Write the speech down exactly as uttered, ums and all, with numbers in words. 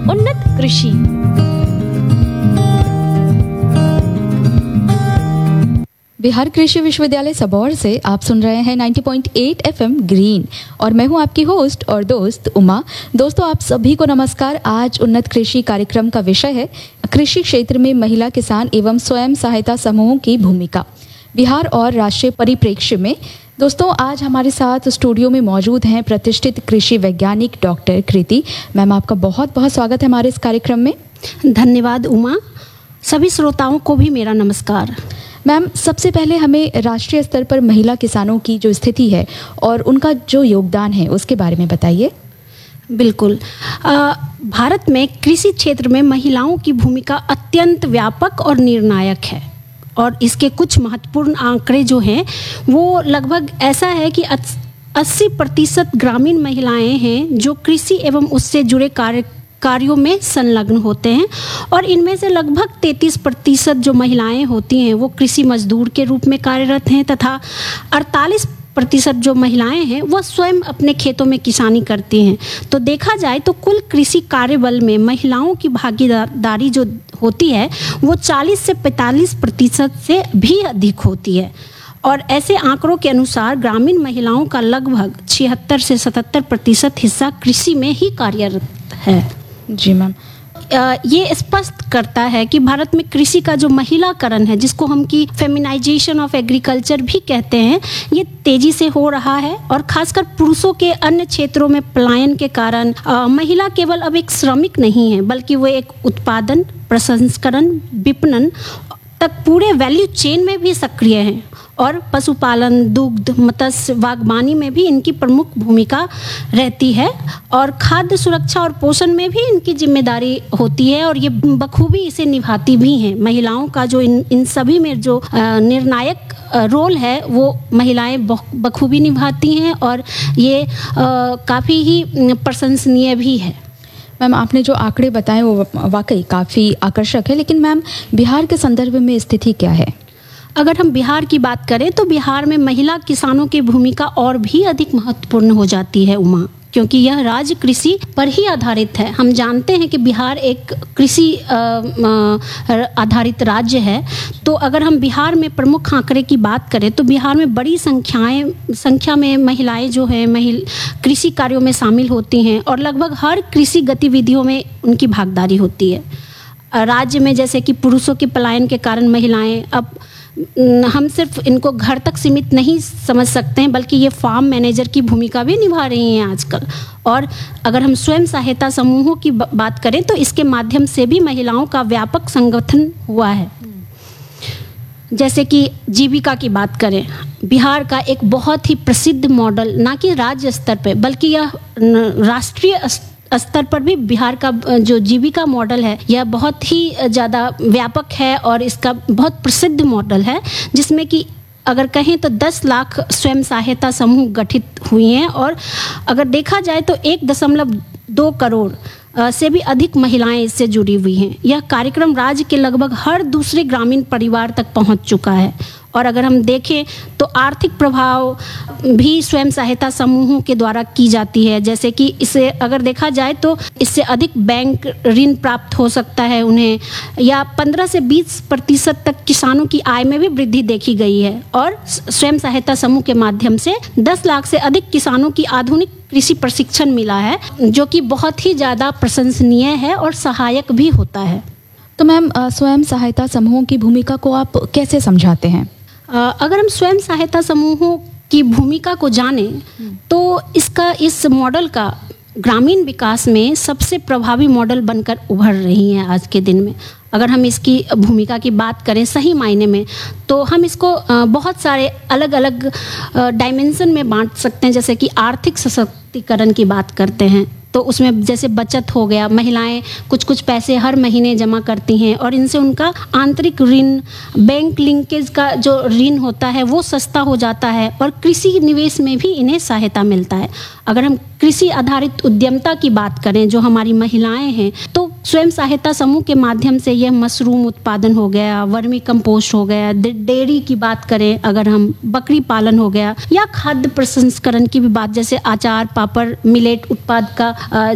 उन्नत कृषि। बिहार कृषि विश्वविद्यालय सबौर से आप सुन रहे हैं नब्बे पॉइंट आठ एफएम ग्रीन और मैं हूं आपकी होस्ट और दोस्त उमा। दोस्तों, आप सभी को नमस्कार। आज उन्नत कृषि कार्यक्रम का विषय है कृषि क्षेत्र में महिला किसान एवं स्वयं सहायता समूहों की भूमिका बिहार और राष्ट्रीय परिप्रेक्ष्य में। दोस्तों, आज हमारे साथ स्टूडियो में मौजूद हैं प्रतिष्ठित कृषि वैज्ञानिक डॉक्टर कृति मैम। आपका बहुत बहुत स्वागत है हमारे इस कार्यक्रम में। धन्यवाद उमा। सभी श्रोताओं को भी मेरा नमस्कार। मैम, सबसे पहले हमें राष्ट्रीय स्तर पर महिला किसानों की जो स्थिति है और उनका जो योगदान है उसके बारे में बताइए। बिल्कुल। आ, भारत में कृषि क्षेत्र में महिलाओं की भूमिका अत्यंत व्यापक और निर्णायक है और इसके कुछ महत्वपूर्ण आंकड़े जो हैं वो लगभग ऐसा है कि अस्सी प्रतिशत ग्रामीण महिलाएं हैं जो कृषि एवं उससे जुड़े कार्य कार्यों में संलग्न होते हैं और इनमें से लगभग तैंतीस प्रतिशत जो महिलाएं होती हैं वो कृषि मजदूर के रूप में कार्यरत हैं तथा अड़तालीस प्रतिशत जो महिलाएं हैं वो स्वयं अपने खेतों में किसानी करती हैं। तो देखा जाए तो कुल कृषि कार्यबल में महिलाओं की भागीदारी जो होती है वो चालीस से पैंतालीस प्रतिशत से भी अधिक होती है और ऐसे आंकड़ों के अनुसार ग्रामीण महिलाओं का लगभग छिहत्तर से सतहत्तर प्रतिशत हिस्सा कृषि में ही कार्यरत है। जी मैम, ये स्पष्ट करता है कि भारत में कृषि का जो महिलाकरण है, जिसको हम की फेमिनाइजेशन ऑफ एग्रीकल्चर भी कहते हैं, ये तेजी से हो रहा है और खासकर पुरुषों के अन्य क्षेत्रों में पलायन के कारण महिला केवल अब एक श्रमिक नहीं है बल्कि वो एक उत्पादन, प्रसंस्करण, विपणन तक पूरे वैल्यू चेन में भी सक्रिय हैं और पशुपालन, दुग्ध, मत्स्य, बागवानी में भी इनकी प्रमुख भूमिका रहती है और खाद्य सुरक्षा और पोषण में भी इनकी जिम्मेदारी होती है और ये बखूबी इसे निभाती भी हैं। महिलाओं का जो इन इन सभी में जो निर्णायक रोल है वो महिलाएं बखूबी निभाती हैं और ये काफ़ी ही प्रशंसनीय भी है। मैम, आपने जो आंकड़े बताए वो वाकई काफ़ी आकर्षक है, लेकिन मैम बिहार के संदर्भ में स्थिति क्या है? अगर हम बिहार की बात करें तो बिहार में महिला किसानों की भूमिका और भी अधिक महत्वपूर्ण हो जाती है उमा, क्योंकि यह राज्य कृषि पर ही आधारित है। हम जानते हैं कि बिहार एक कृषि आधारित राज्य है। तो अगर हम बिहार में प्रमुख आंकड़े की बात करें तो बिहार में बड़ी संख्याएं संख्या में महिलाएं जो हैं महिला कृषि कार्यों में शामिल होती हैं और लगभग हर कृषि गतिविधियों में उनकी भागीदारी होती है। राज्य में जैसे कि पुरुषों के पलायन के कारण महिलाएं अब हम सिर्फ इनको घर तक सीमित नहीं समझ सकते हैं बल्कि ये फार्म मैनेजर की भूमिका भी निभा रही हैं आजकल। और अगर हम स्वयं सहायता समूहों की बात करें तो इसके माध्यम से भी महिलाओं का व्यापक संगठन हुआ है। जैसे कि जीविका की बात करें, बिहार का एक बहुत ही प्रसिद्ध मॉडल ना कि राज्य स्तर पर बल्कि यह राष्ट्रीय स्तर पर भी बिहार का जो जीविका मॉडल है यह बहुत ही ज़्यादा व्यापक है और इसका बहुत प्रसिद्ध मॉडल है, जिसमें कि अगर कहें तो दस लाख स्वयं सहायता समूह गठित हुए हैं और अगर देखा जाए तो एक दशमलव दो करोड़ से भी अधिक महिलाएं इससे जुड़ी हुई हैं। यह कार्यक्रम राज्य के लगभग हर दूसरे ग्रामीण परिवार तक पहुंच चुका है और अगर हम देखें तो आर्थिक प्रभाव भी स्वयं सहायता समूहों के द्वारा की जाती है। जैसे कि इसे अगर देखा जाए तो इससे अधिक बैंक ऋण प्राप्त हो सकता है उन्हें, या पंद्रह से बीस प्रतिशत तक किसानों की आय में भी वृद्धि देखी गई है और स्वयं सहायता समूह के माध्यम से दस लाख से अधिक किसानों की आधुनिक कृषि प्रशिक्षण मिला है, जो कि बहुत ही ज़्यादा प्रशंसनीय है और सहायक भी होता है। तो मैम, स्वयं सहायता समूहों की भूमिका को आप कैसे समझाते हैं? अगर हम स्वयं सहायता समूहों की भूमिका को जानें तो इसका इस मॉडल का ग्रामीण विकास में सबसे प्रभावी मॉडल बनकर उभर रही हैं आज के दिन में। अगर हम इसकी भूमिका की बात करें सही मायने में तो हम इसको बहुत सारे अलग अलग डायमेंशन में बांट सकते हैं। जैसे कि आर्थिक सशक्तिकरण की बात करते हैं तो उसमें जैसे बचत हो गया, महिलाएं कुछ कुछ पैसे हर महीने जमा करती हैं और इनसे उनका आंतरिक ऋण, बैंक लिंकेज का जो ऋण होता है वो सस्ता हो जाता है और कृषि निवेश में भी इन्हें सहायता मिलता है। अगर हम कृषि आधारित उद्यमता की बात करें जो हमारी महिलाएं हैं तो स्वयं सहायता समूह के माध्यम से यह मशरूम उत्पादन हो गया, वर्मी कंपोस्ट हो गया, डेयरी की बात करें अगर हम बकरी पालन हो गया या खाद्य प्रसंस्करण की भी बात, जैसे अचार, पापड़, मिलेट उत्पाद का